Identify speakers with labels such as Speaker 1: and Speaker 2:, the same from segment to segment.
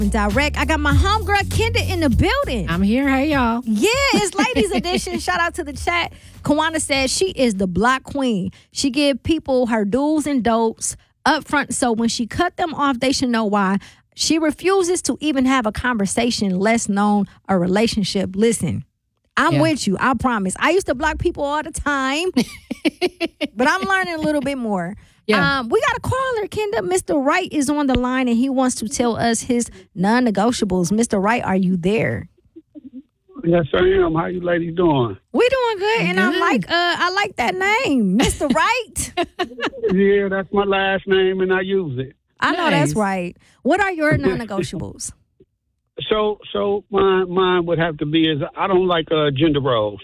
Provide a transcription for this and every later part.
Speaker 1: Direct. I got my homegirl Kenda in the building.
Speaker 2: I'm here. Hey, y'all.
Speaker 1: Yeah, it's ladies edition. Shout out to the chat. Kawana says she is the block queen. She give people her do's and don'ts up front, so when she cut them off, they should know why. She refuses to even have a conversation, less known a relationship. Listen, I'm with you. I promise. I used to block people all the time, but I'm learning a little bit more. Yeah. We got a caller, Kenda. Mr. Wright is on the line, and he wants to tell us his non-negotiables. Mr. Wright, are you there?
Speaker 3: Yes, I am. How you ladies doing?
Speaker 1: We doing good, and I like that name, Mr. Wright.
Speaker 3: Yeah, that's my last name, and I use it.
Speaker 1: I know that's right. What are your non-negotiables?
Speaker 3: So mine would have to be is I don't like gender roles.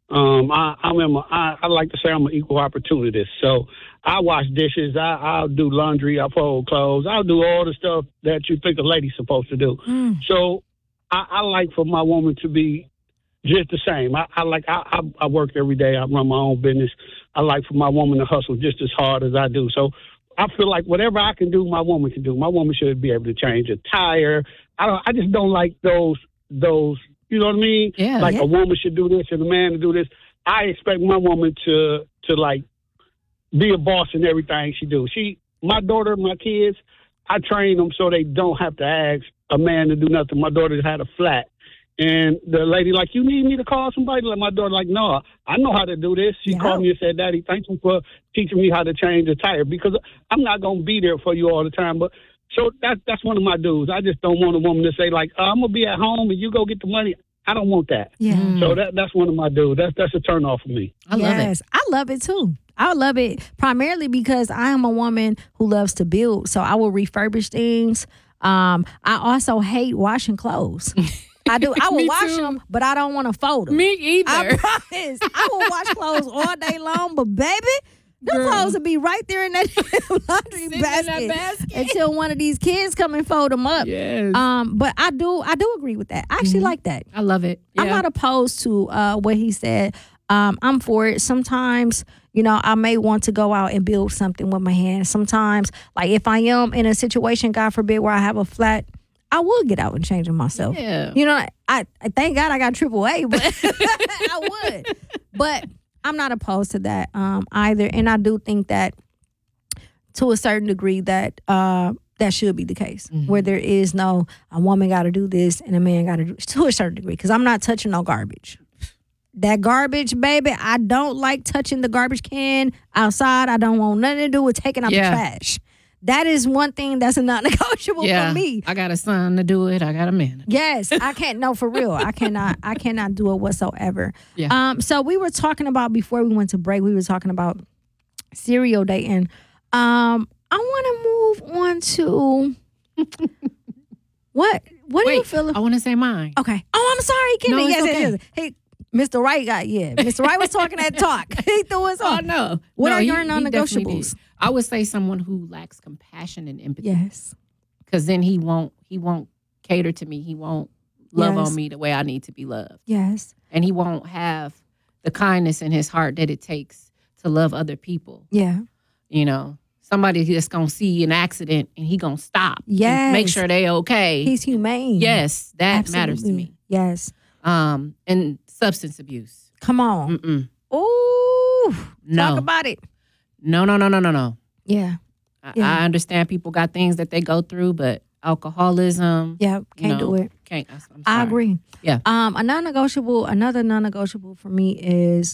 Speaker 3: I like to say I'm an equal opportunist. So I wash dishes. I'll do laundry. I fold clothes. I'll do all the stuff that you think a lady's supposed to do. So I like for my woman to be just the same. I work every day. I run my own business. I like for my woman to hustle just as hard as I do. So I feel like whatever I can do, my woman can do. My woman should be able to change a tire. I just don't like those. You know what I mean?
Speaker 2: Yeah.
Speaker 3: A woman should do this and a man to do this. I expect my woman to like be a boss in everything she do. My daughter, my kids, I train them so they don't have to ask a man to do nothing. My daughter had a flat. And the lady like, you need me to call somebody? Like my daughter like, no, I know how to do this. She called me and said, Daddy, thank you for teaching me how to change a tire because I'm not going to be there for you all the time. But so that's one of my dues. I just don't want a woman to say like, I'm going to be at home and you go get the money. I don't want that. Yeah. So that's one of my dues. That's a turn off for me.
Speaker 1: I love it. I love it too. I love it primarily because I am a woman who loves to build. So I will refurbish things. I also hate washing clothes. I do. I will wash them, but I don't want to fold them.
Speaker 2: Me either.
Speaker 1: I promise. I will wash clothes all day long, but baby, them clothes will be right there in that laundry basket until one of these kids come and fold them up.
Speaker 2: Yes.
Speaker 1: But I do agree with that. I actually like that.
Speaker 2: I love it. Yeah.
Speaker 1: I'm not opposed to what he said. I'm for it. Sometimes, I may want to go out and build something with my hands. Sometimes, like if I am in a situation, God forbid, where I have a flat, I will get out and change it myself.
Speaker 2: Yeah.
Speaker 1: I thank God I got AAA, but I would. But I'm not opposed to that either. And I do think that to a certain degree that that should be the case, where there is no, a woman got to do this and a man got to do to a certain degree, because I'm not touching no garbage. That garbage, baby, I don't like touching the garbage can outside. I don't want nothing to do with taking out the trash. That is one thing that's a non-negotiable for me.
Speaker 2: I got a son to do it. I got a man.
Speaker 1: Yes, I can't. No, for real, I cannot do it whatsoever.
Speaker 2: Yeah.
Speaker 1: So we were talking about, before we went to break, we were talking about serial dating. I want to move on to what do you feel?
Speaker 2: I want to say mine.
Speaker 1: Okay. Oh, I'm sorry, Kenny.
Speaker 2: No, it's
Speaker 1: yes.
Speaker 2: okay.
Speaker 1: Hey, Mr. Wright Mr. Wright was talking that talk. He threw us off.
Speaker 2: Oh no.
Speaker 1: What are your
Speaker 2: he
Speaker 1: non-negotiables?
Speaker 2: I would say someone who lacks compassion and empathy.
Speaker 1: Yes.
Speaker 2: Because then he won't cater to me. He won't love on me the way I need to be loved.
Speaker 1: Yes.
Speaker 2: And he won't have the kindness in his heart that it takes to love other people.
Speaker 1: Yeah.
Speaker 2: Somebody that's going to see an accident and he going to stop.
Speaker 1: Yes.
Speaker 2: Make sure they okay.
Speaker 1: He's humane.
Speaker 2: Yes, that
Speaker 1: Absolutely.
Speaker 2: matters to me.
Speaker 1: Yes.
Speaker 2: And substance abuse.
Speaker 1: Come on.
Speaker 2: Mm-mm.
Speaker 1: Ooh.
Speaker 2: No.
Speaker 1: Talk about it.
Speaker 2: No.
Speaker 1: Yeah.
Speaker 2: I understand people got things that they go through, but alcoholism.
Speaker 1: Yeah, can't do it.
Speaker 2: Can't. I'm sorry.
Speaker 1: I agree.
Speaker 2: Yeah.
Speaker 1: Another non-negotiable for me is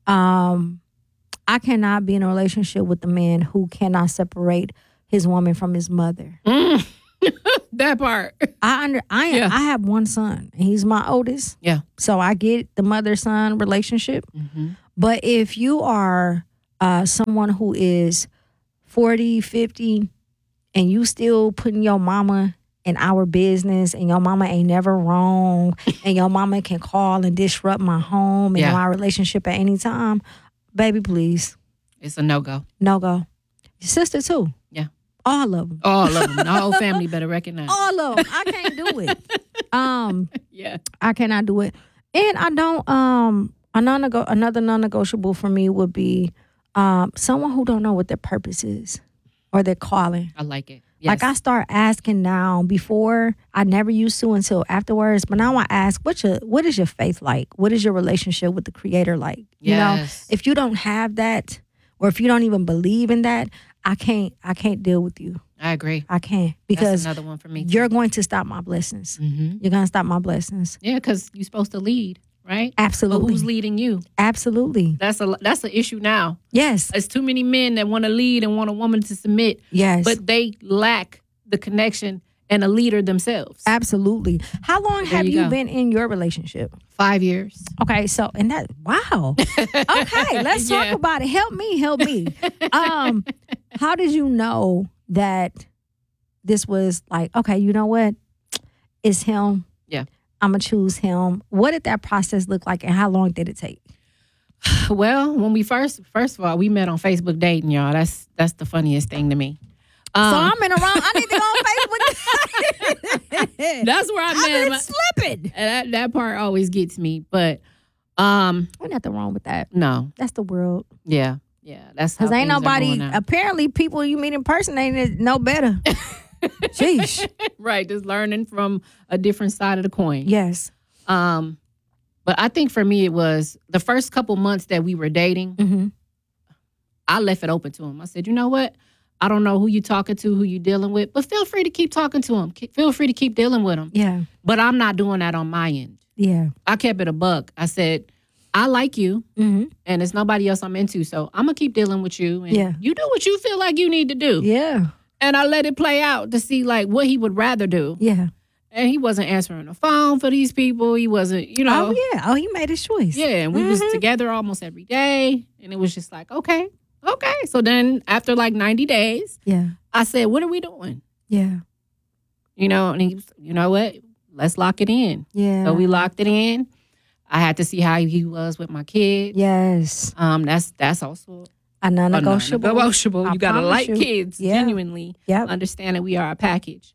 Speaker 1: I cannot be in a relationship with a man who cannot separate his woman from his mother.
Speaker 2: That part.
Speaker 1: I have one son, and he's my oldest.
Speaker 2: Yeah.
Speaker 1: So I get the mother-son relationship.
Speaker 2: Mm-hmm.
Speaker 1: But if you are someone who is 40, 50, and you still putting your mama in our business, and your mama ain't never wrong, and your mama can call and disrupt my home and my relationship at any time, baby, please.
Speaker 2: It's a no-go.
Speaker 1: No-go. Your sister, too.
Speaker 2: Yeah.
Speaker 1: All of them.
Speaker 2: All of them. The whole family better recognize.
Speaker 1: All of them. I can't do it.
Speaker 2: Yeah.
Speaker 1: I cannot do it. And I don't, another non-negotiable for me would be someone who don't know what their purpose is or their calling.
Speaker 2: I like it. Yes.
Speaker 1: Like I start asking now. Before I never used to until afterwards, but now I ask, what is your faith like? What is your relationship with the Creator like? You know,
Speaker 2: Yes.
Speaker 1: if you don't have that, or if you don't even believe in that, I can't deal with you.
Speaker 2: I agree.
Speaker 1: I can't,
Speaker 2: That's
Speaker 1: because
Speaker 2: another one for me.
Speaker 1: you're going to stop my blessings.
Speaker 2: Mm-hmm.
Speaker 1: You're going to stop my blessings.
Speaker 2: Yeah, because you're supposed to lead, right?
Speaker 1: Absolutely.
Speaker 2: But who's leading you?
Speaker 1: Absolutely.
Speaker 2: That's the issue now.
Speaker 1: Yes.
Speaker 2: There's too many men that want to lead and want a woman to submit,
Speaker 1: Yes.
Speaker 2: but they lack the connection and a leader themselves.
Speaker 1: Absolutely. How long
Speaker 2: There
Speaker 1: have
Speaker 2: you
Speaker 1: you
Speaker 2: go.
Speaker 1: been in your relationship?
Speaker 2: 5 years.
Speaker 1: Okay, so and that wow. Okay, let's talk
Speaker 2: Yeah.
Speaker 1: about it. Help me. How did you know that this was like, okay, you know what? It's him.
Speaker 2: Yeah.
Speaker 1: I'm gonna choose him. What did that process look like, and how long did it take?
Speaker 2: Well, when we first of all, we met on Facebook dating, y'all. That's the funniest thing to me.
Speaker 1: So I'm in the wrong. I need to go on Facebook.
Speaker 2: That's where I met
Speaker 1: I've
Speaker 2: him.
Speaker 1: been slipping.
Speaker 2: And that part always gets me. But
Speaker 1: There's nothing wrong with that.
Speaker 2: no,
Speaker 1: That's the world.
Speaker 2: yeah, that's how
Speaker 1: Because ain't
Speaker 2: things are
Speaker 1: nobody,
Speaker 2: going now.
Speaker 1: apparently people you meet in person ain't no better. Sheesh.
Speaker 2: Right, just learning from a different side of the coin.
Speaker 1: Yes.
Speaker 2: But I think for me, it was the first couple months that we were dating.
Speaker 1: Mm-hmm.
Speaker 2: I left it open to him. I said, you know what? I don't know who you talking to, who you dealing with, but feel free to keep talking to him. Feel free to keep dealing with him.
Speaker 1: Yeah.
Speaker 2: But I'm not doing that on my end.
Speaker 1: Yeah.
Speaker 2: I kept it a buck. I said, I like you,
Speaker 1: Mm-hmm.
Speaker 2: and it's nobody else I'm into, so I'm going to keep dealing with you. And
Speaker 1: Yeah.
Speaker 2: you do what you feel like you need to do.
Speaker 1: Yeah.
Speaker 2: And I let it play out to see like what he would rather do.
Speaker 1: Yeah.
Speaker 2: And he wasn't answering the phone for these people. He wasn't,
Speaker 1: Oh, yeah. Oh, he made his choice.
Speaker 2: Yeah, and we was
Speaker 1: Mhm.
Speaker 2: together almost every day. And it was just like, okay. So then after like 90 days,
Speaker 1: Yeah.
Speaker 2: I said, what are we doing?
Speaker 1: Yeah.
Speaker 2: And he was, you know what? Let's lock it in.
Speaker 1: Yeah.
Speaker 2: So we locked it in. I had to see how he was with my kids.
Speaker 1: Yes.
Speaker 2: That's also
Speaker 1: A non-negotiable.
Speaker 2: non-negotiable.
Speaker 1: I
Speaker 2: You gotta
Speaker 1: promise
Speaker 2: like
Speaker 1: you.
Speaker 2: kids
Speaker 1: Yeah.
Speaker 2: genuinely.
Speaker 1: Yep.
Speaker 2: Understand that we are a package.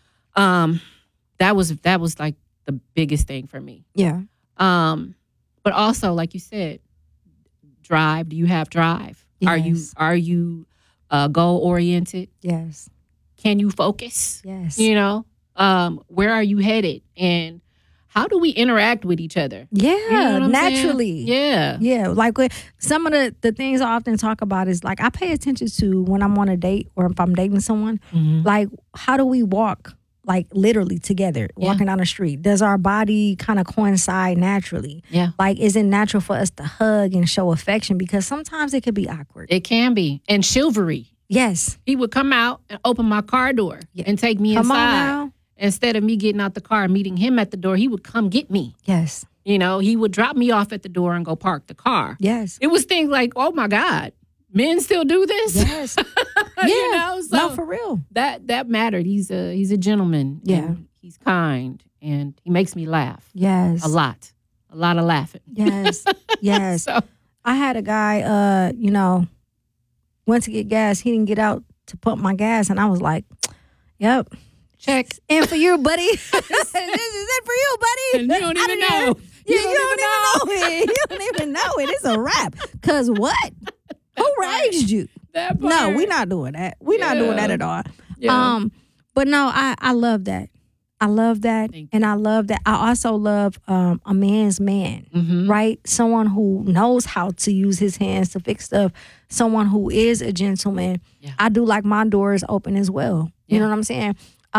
Speaker 2: That was like the biggest thing for me.
Speaker 1: Yeah.
Speaker 2: But also, like you said, drive. Do you have drive?
Speaker 1: Yes.
Speaker 2: Are you goal oriented?
Speaker 1: Yes.
Speaker 2: Can you focus?
Speaker 1: Yes.
Speaker 2: Where are you headed? And how do we interact with each other?
Speaker 1: Yeah.
Speaker 2: You know what I'm saying?
Speaker 1: Naturally.
Speaker 2: Yeah.
Speaker 1: Yeah, like some of the things I often talk about is like I pay attention to when I'm on a date or if I'm dating someone.
Speaker 2: Mhm.
Speaker 1: Like, how do we walk? Like literally together,
Speaker 2: Yeah.
Speaker 1: walking down the street. Does our body kind of coincide naturally?
Speaker 2: Yeah.
Speaker 1: Like, is it natural for us to hug and show affection? Because sometimes it could be awkward.
Speaker 2: It can be. And chivalry.
Speaker 1: Yes.
Speaker 2: He would come out and open my car door
Speaker 1: Yeah.
Speaker 2: and take me
Speaker 1: Come on
Speaker 2: inside.
Speaker 1: now.
Speaker 2: Instead of me getting out the car and meeting him at the door, he would come get me.
Speaker 1: Yes.
Speaker 2: He would drop me off at the door and go park the car.
Speaker 1: Yes.
Speaker 2: It was things like, oh my God, men still do this?
Speaker 1: Yes. Yeah.
Speaker 2: So
Speaker 1: No, for real.
Speaker 2: that mattered. He's a gentleman.
Speaker 1: Yeah.
Speaker 2: And he's kind and he makes me laugh
Speaker 1: Yes.
Speaker 2: a lot of laughing.
Speaker 1: Yes. Yes.
Speaker 2: So
Speaker 1: I had a guy, went to get gas. He didn't get out to pump my gas. And I was like, yep.
Speaker 2: check.
Speaker 1: And for you, buddy. This is it for you, buddy.
Speaker 2: And you don't even know.
Speaker 1: Yeah, you don't even know it. You don't even know it. It's a wrap. Because what? Who raised you?
Speaker 2: That
Speaker 1: No,
Speaker 2: part.
Speaker 1: we're not doing that. We're not doing that at all.
Speaker 2: Yeah.
Speaker 1: But no, I love that. I love that.
Speaker 2: Thank you.
Speaker 1: And I love that. I also love a man's man,
Speaker 2: Mhm.
Speaker 1: right? Someone who knows how to use his hands to fix stuff. Someone who is a gentleman.
Speaker 2: Yeah.
Speaker 1: I do like my doors open as well. You
Speaker 2: Yeah.
Speaker 1: know what I'm saying?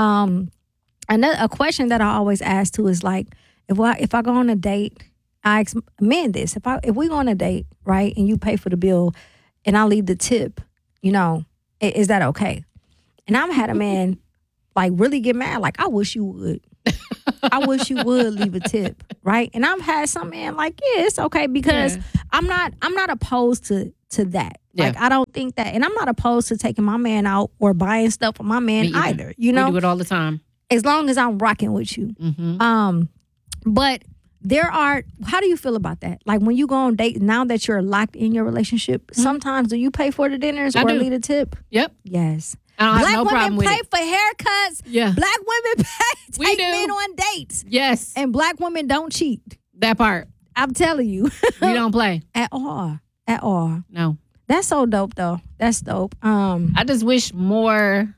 Speaker 1: A question that I always ask too is like, if I go on a date, I ask men this: if we go on a date, right, and you pay for the bill, and I leave the tip, is that okay? And I've had a man like really get mad, like I wish you would. I wish you would leave a tip, right? And I've had some man like, yeah, it's okay because
Speaker 2: Yeah.
Speaker 1: I'm not opposed to that.
Speaker 2: Yeah.
Speaker 1: Like I don't think that, and I'm not opposed to taking my man out or buying stuff for my man
Speaker 2: Me either.
Speaker 1: either. You know,
Speaker 2: We do it all the time.
Speaker 1: as long as I'm rocking with you.
Speaker 2: Mm-hmm.
Speaker 1: But how do you feel about that? Like when you go on date, now that you're locked in your relationship, sometimes do you pay for the dinners
Speaker 2: I
Speaker 1: or
Speaker 2: do.
Speaker 1: leave a tip?
Speaker 2: Yep.
Speaker 1: Yes.
Speaker 2: I don't
Speaker 1: Black
Speaker 2: have no problem
Speaker 1: women
Speaker 2: with
Speaker 1: pay
Speaker 2: it.
Speaker 1: for haircuts.
Speaker 2: Yeah.
Speaker 1: Black women pay
Speaker 2: We
Speaker 1: take
Speaker 2: do.
Speaker 1: men on dates.
Speaker 2: Yes.
Speaker 1: And black women don't cheat.
Speaker 2: That part.
Speaker 1: I'm telling you.
Speaker 2: We don't play.
Speaker 1: At all. At all.
Speaker 2: No.
Speaker 1: That's so dope though. That's dope.
Speaker 2: I just wish more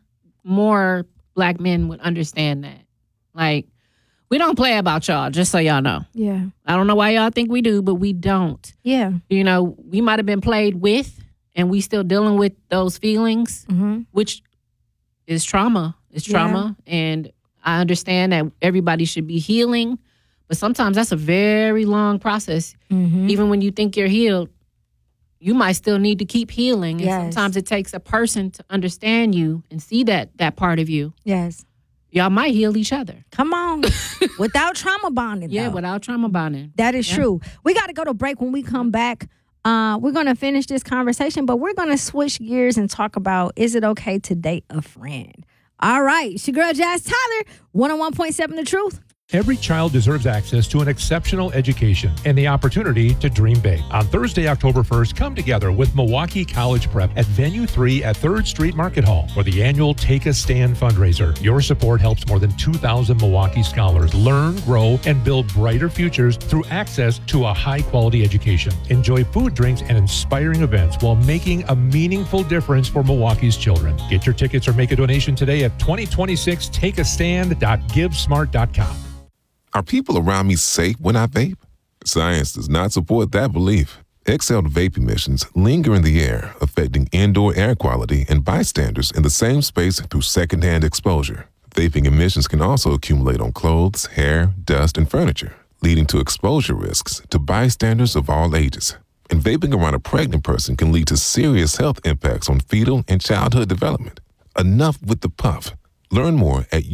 Speaker 2: more Black men would understand that. Like, we don't play about y'all, just so y'all know.
Speaker 1: Yeah.
Speaker 2: I don't know why y'all think we do, but we don't.
Speaker 1: Yeah.
Speaker 2: You know, we might have been played with, and we still dealing with those feelings, which is trauma. It's trauma. And I understand that everybody should be healing, but sometimes that's a very long process. Even when you think you're healed, you might still need to keep healing. And sometimes it takes a person to understand you and see that part of you.
Speaker 1: Yes.
Speaker 2: Y'all might heal each other.
Speaker 1: Come on. Without trauma bonding.
Speaker 2: Yeah,
Speaker 1: though.
Speaker 2: without trauma bonding.
Speaker 1: That is true. We got to go to break. When we come back, we're going to finish this conversation, but we're going to switch gears and talk about, is it okay to date a friend? All right. It's your girl, Jazz Tyler, 101.7 The Truth.
Speaker 4: Every child deserves access to an exceptional education and the opportunity to dream big. On Thursday, October 1st, come together with Milwaukee College Prep at Venue 3 at 3rd Street Market Hall for the annual Take a Stand fundraiser. Your support helps more than 2,000 Milwaukee scholars learn, grow, and build brighter futures through access to a high-quality education. Enjoy food, drinks, and inspiring events while making a meaningful difference for Milwaukee's children. Get your tickets or make a donation today at 2026takeastand.givesmart.com.
Speaker 5: Are people around me safe when I vape? Science does not support that belief. Exhaled vape emissions linger in the air, affecting indoor air quality and bystanders in the same space through secondhand exposure. Vaping emissions can also accumulate on clothes, hair, dust, and furniture, leading to exposure risks to bystanders of all ages. And vaping around a pregnant person can lead to serious health impacts on fetal and childhood development. Enough with the puff. Learn more at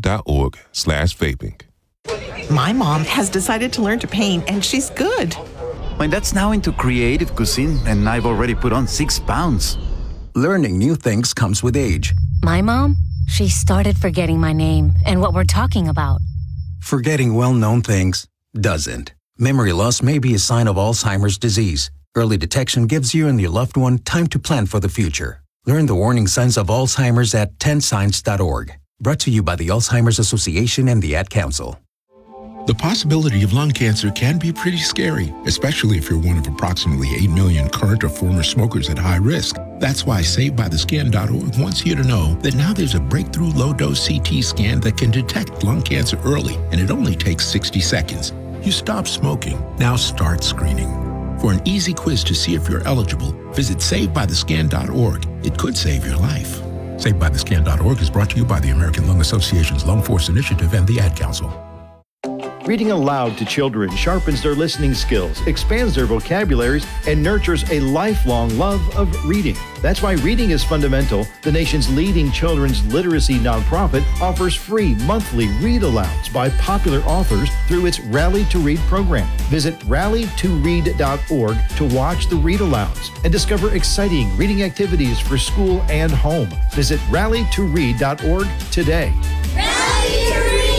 Speaker 5: ul.org/vaping.
Speaker 6: My mom has decided to learn to paint, and she's good.
Speaker 7: My dad's now into creative cuisine, and I've already put on 6 pounds.
Speaker 8: Learning new things comes with age.
Speaker 9: My mom, she started forgetting my name and what we're talking about.
Speaker 8: Forgetting well-known things doesn't. Memory loss may be a sign of Alzheimer's disease. Early detection gives you and your loved one time to plan for the future. Learn the warning signs of Alzheimer's at 10signs.org. Brought to you by the Alzheimer's Association and the Ad Council.
Speaker 10: The possibility of lung cancer can be pretty scary, especially if you're one of approximately 8 million current or former smokers at high risk. That's why SaveByTheScan.org wants you to know that now there's a breakthrough low-dose CT scan that can detect lung cancer early, and it only takes 60 seconds. You stop smoking, now start screening. For an easy quiz to see if you're eligible, visit SaveByTheScan.org. It could save your life. SaveByTheScan.org is brought to you by the American Lung Association's Lung Force Initiative and the Ad Council.
Speaker 11: Reading aloud to children sharpens their listening skills, expands their vocabularies, and nurtures a lifelong love of reading. That's why Reading is Fundamental, the nation's leading children's literacy nonprofit, offers free monthly read-alouds by popular authors through its Rally to Read program. Visit rallytoread.org to watch the read-alouds and discover exciting reading activities for school and home. Visit rallytoread.org today.
Speaker 12: Rally to Read!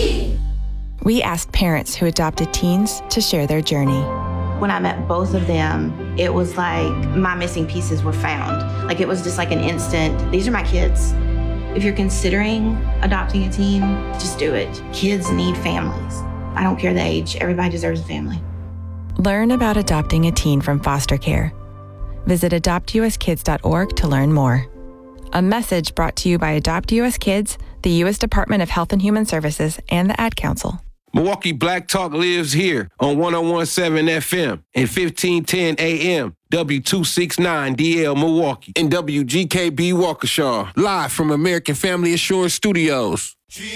Speaker 13: We asked parents who adopted teens to share their journey.
Speaker 14: When I met both of them, it was like my missing pieces were found. Like it was just like an instant, these are my kids. If you're considering adopting a teen, just do it. Kids need families. I don't care the age, everybody deserves a family.
Speaker 13: Learn about adopting a teen from foster care. Visit adoptuskids.org to learn more. A message brought to you by Adopt US Kids, the U.S. Department of Health and Human Services, and the Ad Council.
Speaker 15: Milwaukee Black Talk lives here on 101.7 FM and 1510 AM, W269DL Milwaukee, and WGKB Waukesha, live from American Family Assurance Studios.